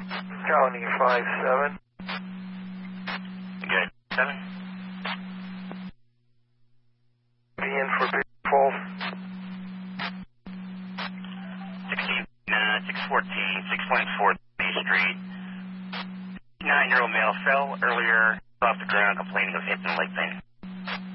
County 57. Good. 7. Be in for Big Falls. 614, 614 Main Street. 9-year-old male fell earlier off the ground complaining of hip and leg pain.